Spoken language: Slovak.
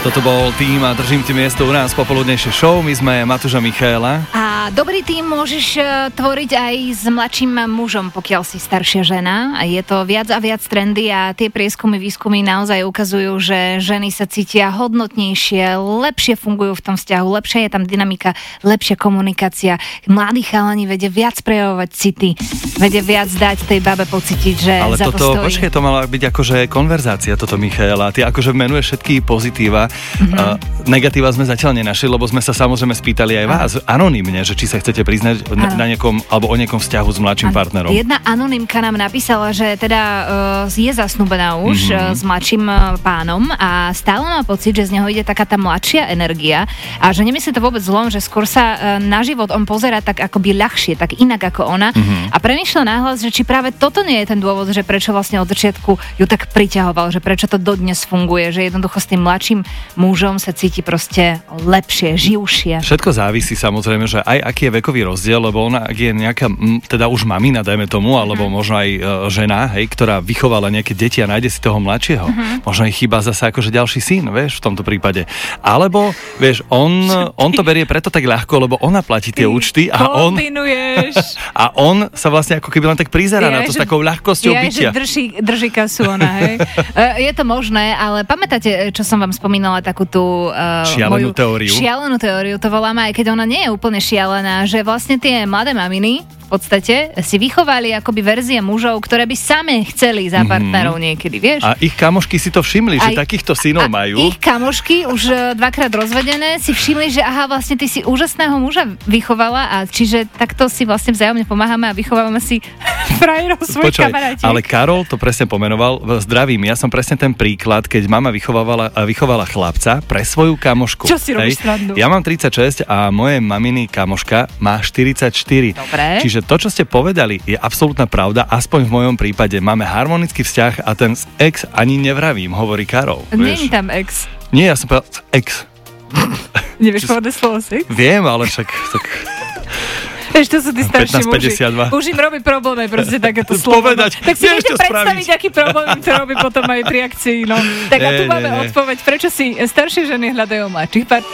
Toto bol tým a držím ti miesto u nás popoludnejšie show. My sme Matúš a Michaela. A dobrý tým môžeš tvoriť aj s mladším mužom, pokiaľ si staršia žena. Je to viac a viac trendy a tie výskumy naozaj ukazujú, že ženy sa cítia hodnotnejšie, lepšie fungujú v tom vzťahu, lepšia je tam dynamika, lepšia komunikácia. Mladí chalani vedia viac prejavovať city, vedia viac dať tej babe pocítiť, že ale za to toto, stojí. počkej, to mala byť akože konverzácia, toto Michaela. Ty akože menuješ všetky pozitíva. Negatíva sme zatiaľ nenašli, lebo sme sa samozrejme spýtali aj vás anonymne, že či sa chcete priznať na niekom alebo o niekom vzťahu s mladším partnerom. Jedna anonymka nám napísala, že teda je zasnúbená už s mladším pánom a stále má pocit, že z neho ide taká tá mladšia energia a že nemyslí to vôbec zlom, že skôr sa na život on pozerá tak akoby ľahšie, tak inak ako ona a premýšľa nahlas, že či práve toto nie je ten dôvod, že prečo vlastne od začiatku ju tak priťahoval, že prečo to dodnes funguje, že jednoducho s tým mladším mužom sa cíti proste lepšie, živšie. Všetko závisí samozrejme, že aj aký je vekový rozdiel, lebo ona, ak je nejaká, teda už mamina, dajme tomu, alebo možno aj žena, hej, ktorá vychovala nejaké deti a nájde si toho mladšieho. Možno jej chýba zase akože ďalší syn, vieš, v tomto prípade. Alebo, vieš, on to berie preto tak ľahko, lebo ona platí tie účty a on sa vlastne ako keby len tak prizerá na to s takou ľahkosťou bytia. Že drží kasu ona, hej. Je to možné, ale pamätáte, čo som vám spomínala, takú tú šialenú teóriu, to voláme, aj keď ona nie je úplne šialená, že vlastne tie mladé maminy v podstate si vychovali akoby verzie mužov, ktoré by same chceli za partnerov niekedy, vieš? A ich kamošky si to všimli, že takýchto synov majú. Ich kamošky už dvakrát rozvedené si všimli, že aha, vlastne ty si úžasného muža vychovala a čiže takto si vlastne vzájomne pomáhame a vychovávame si frajerov svojich kamarátiek. Ale Karol to presne pomenoval, zdravím, ja som presne ten príklad, keď mama vychovala chlapca pre svoju kamošku. Čo si robíš srandu? Ja mám 36 a moje maminy kamoška má 44. Dobre. Čiže to, čo ste povedali, je absolútna pravda, aspoň v mojom prípade. Máme harmonický vzťah a ten ex ani nevravím, hovorí Karol. Nie je tam ex. Nie, ja som povedal ex. Nevieš povedať slovo sex? Viem, ale však... Tak... Vieš, to sú tí starší muži. 15-52. Už im robí problémy proste takéto slovo. Povedať, tak si viete predstaviť, aký problém to robí potom aj pri akcii. No. Tak a tu máme odpoveď, prečo si staršie ženy hľadajú mladších partnerov.